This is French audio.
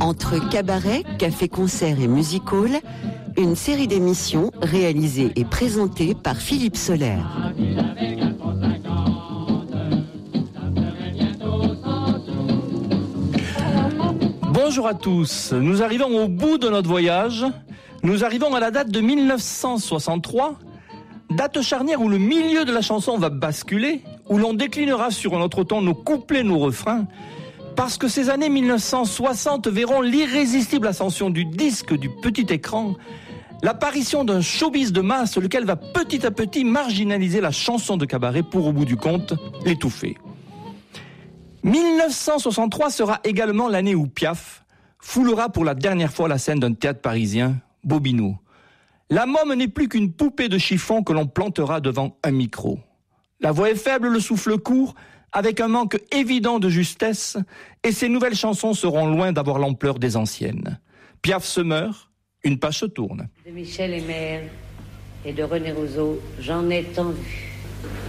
Entre cabaret, café-concert et music-hall, une série d'émissions réalisée et présentée par Philippe Soler. Bonjour à tous, nous arrivons au bout de notre voyage. Nous arrivons à la date de 1963, date charnière où le milieu de la chanson va basculer, où l'on déclinera sur un autre ton nos couplets, nos refrains, parce que ces années 1960 verront l'irrésistible ascension du disque, du petit écran, l'apparition d'un showbiz de masse, lequel va petit à petit marginaliser la chanson de cabaret pour, au bout du compte, l'étouffer. 1963 sera également l'année où Piaf foulera pour la dernière fois la scène d'un théâtre parisien, Bobino. La môme n'est plus qu'une poupée de chiffon que l'on plantera devant un micro. La voix est faible, le souffle court, avec un manque évident de justesse, et ces nouvelles chansons seront loin d'avoir l'ampleur des anciennes. Piaf se meurt, une page se tourne. De Michel Emer et de René Rousseau, j'en ai tant vu.